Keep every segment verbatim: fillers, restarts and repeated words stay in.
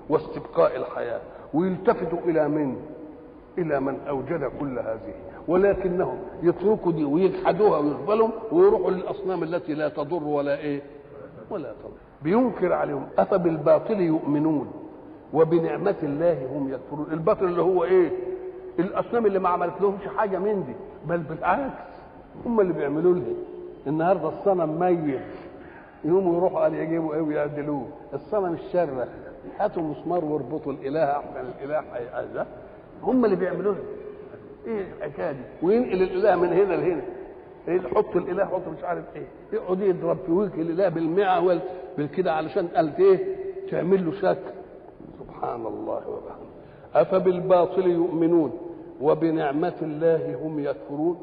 واستبقاء الحياة، ويلتفتوا إلى من؟ إلى من أوجد كل هذه، ولكنهم يتركوا دي ويجحدوها ويقبلهم ويروحوا للأصنام التي لا تضر ولا إيه؟ ولا تضر. بينكر عليهم أفبالباطل يؤمنون وبنعمة الله هم يكفرون. الباطل اللي هو إيه؟ الأصنام اللي ما عملت لهمش حاجة من دي، بل بالعكس هم اللي بيعملوا لها. النهارده الصنم ميت، يقوموا يروحوا قال يجيبوا ايه ويعدلوه. الصنم الشرة هاتوا مسمار واربطوا الاله احسن الاله هيأذى. هم اللي بيعملوا له ايه الحكايه دي، وينقل الاله من هنا لهنا، يحط الاله يحط مش عارف ايه، يقعد يضرب في وجه الاله بالمعول بالكده علشان قالت ايه تعمل له شك. سبحان الله وبحمده. افبالباطل يؤمنون وبنعمه الله هم يكفرون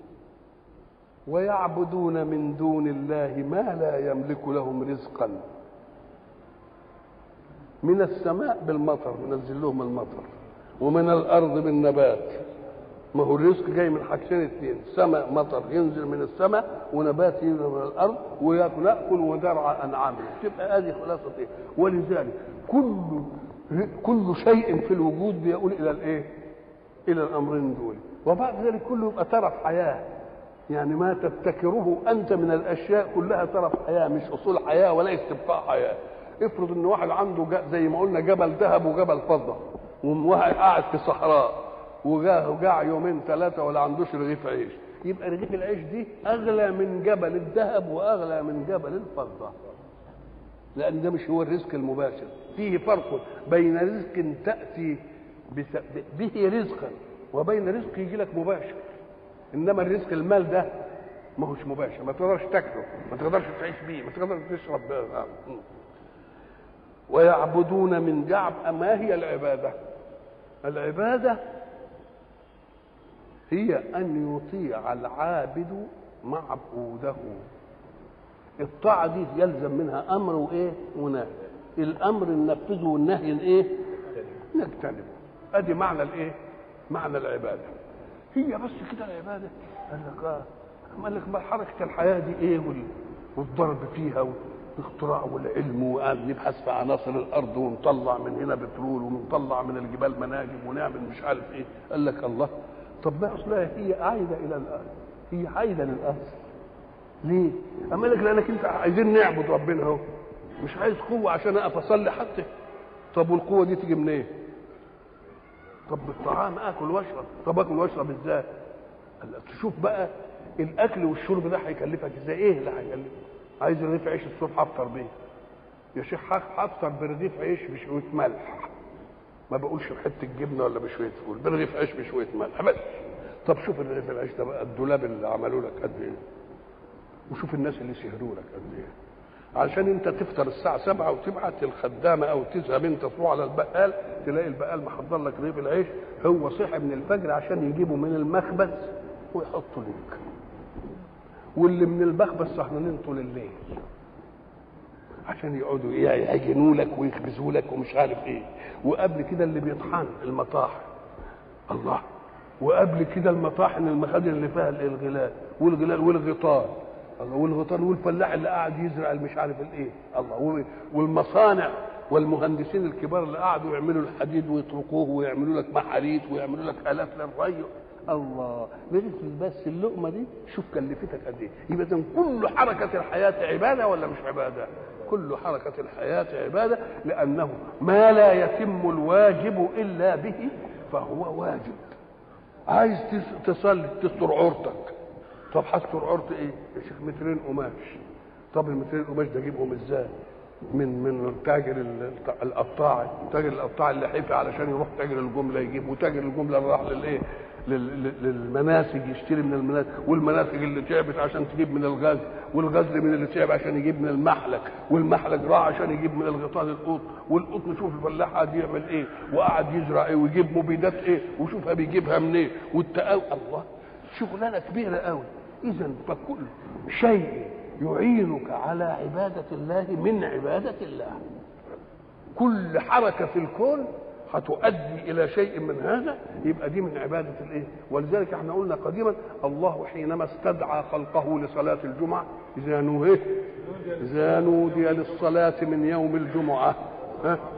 ويعبدون من دون الله ما لا يملك لهم رزقا. من السماء بالمطر ننزل لهم المطر، ومن الارض بالنبات. ما هو الرزق جاي من حاجتين اثنين، سماء مطر ينزل من السماء ونبات ينزل من الارض وياكل ناكل وزرع انعامه. تبقى هذه خلاصه ايه. ولذلك كل كل شيء في الوجود بيقول الى الايه؟ الى الامرين دول. وبعد ذلك كله يبقى طرف حياه، يعني ما تبتكره انت من الاشياء كلها طرف حياه، مش اصول حياه ولا استبقاء حياه. افرض ان واحد عنده زي ما قلنا جبل ذهب وجبل فضه، وواحد قاعد في صحراء وجاه وجاع يومين ثلاثه ولا عندوش رغيف عيش، يبقى رغيف العيش دي اغلى من جبل الذهب واغلى من جبل الفضه، لان ده مش هو الرزق المباشر. فيه فرق بين رزق تاتي به رزقا وبين رزق يجي لك مباشر. انما الرزق المال ده ما هوش مباشر، ما تقدرش تاكله، ما تقدرش تعيش بيه، ما تقدرش تشرب بيه. ويعبدون من جعب. ما هي العباده؟ العباده هي ان يطيع العابد معبوده. الطاعه دي يلزم منها امر وايه ونهي. الامر ننفذه والنهي الايه نجتنبه. ادي معنى الايه معنى العباده. هي بس كده العباده؟ قال لك اه قال لك ما حركه الحياه دي ايه والضرب فيها والاختراع والعلم وقاعد نبحث في عناصر الارض ونطلع من هنا بترول ونطلع من الجبال مناجم ونعمل مش عارف ايه. قال لك الله، طب ما اصلها هي عايده الى الارض، هي عايده للاصل. ليه؟ اما لك لانك انت عايزين نعبد ربنا اهو، مش عايز قوه عشان اقف اصلي حتى. طب والقوه دي تيجي منين؟ إيه؟ طب بالطعام اكل واشرب. طب اكل واشرب ازاي؟ تشوف بقى الاكل والشرب ده هيكلفك ازاي؟ ايه اللي هيكلفك؟ عايز رغيف عيش الصبح افطر بيه، يا شيخ هفطر برغيف عيش بشويه ملح، ما بقولش بحته جبنه ولا بشويه فول، برغيف عيش بشويه ملح بس. طب شوف الرغيف العيش ده بقى الدولاب اللي عملوا لك قد ايه، وشوف الناس اللي سهروا لك قد ايه علشان انت تفطر الساعه سبعة وتبعت الخدامه او تذهب انت تروح على البقال تلاقي البقال محضر لك رغيف العيش. هو صحي من الفجر عشان يجيبه من المخبز ويحطه لك، واللي من المخبز سهرانين طول الليل عشان يقعدوا يعجنوا لك ويخبزوا لك ومش عارف ايه. وقبل كده اللي بيطحن المطاحن، الله، وقبل كده المطاحن المخادن اللي فيها الغلال والغلال والغطان، الله، والغطان والفلاح اللي قاعد يزرع مش عارف الايه، الله، والمصانع والمهندسين الكبار اللي قعدوا يعملوا الحديد ويطرقوه ويعملوا لك محاريت ويعملوا لك آلات للري. الله، بس اللقمه دي شوف كلفتك قد ايه. يبقى كل حركه الحياه عباده ولا مش عباده؟ كل حركه الحياه عباده، لانه ما لا يتم الواجب الا به فهو واجب. عايز تصلي تستر عورتك، طب هستر عورت ايه يا شيخ؟ مترين قماش. طب المترين قماش ده اجيبهم ازاي؟ من من التاجر القطاعي، تاجر القطاعي اللي حيفي علشان يروح تاجر الجمله يجيب، وتاجر الجمله اللي راح للايه للمناسج يشتري من المناسج، والمناسج اللي تعبت عشان تجيب من الغزل، والغزل من اللي تعب عشان يجيب من المحلك، والمحلك راح عشان يجيب من الغطاء القوط، والقوط نشوف الفلاح قاعد يعمل ايه وقعد يزرع ايه ويجيب مبيدات ايه وشوفها بيجيبها منين إيه والتقاوي. الله، شغلانه كبيره قوي. اذا فكل شيء يعينك على عباده الله من عباده الله. كل حركه في الكون هتؤدي الى شيء من هذا، يبقى دي من عباده الايه. ولذلك احنا قلنا قديما الله حينما استدعى خلقه لصلاه الجمعه اذا نودي اذا نودي للصلاه من يوم الجمعه ها